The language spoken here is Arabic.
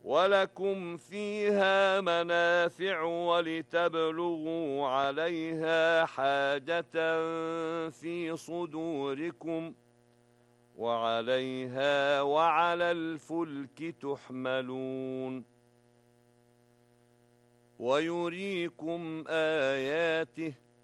ولكم فيها منافع ولتبلغوا عليها حاجة في صدوركم وعليها وعلى الفلك تحملون ويريكم آياته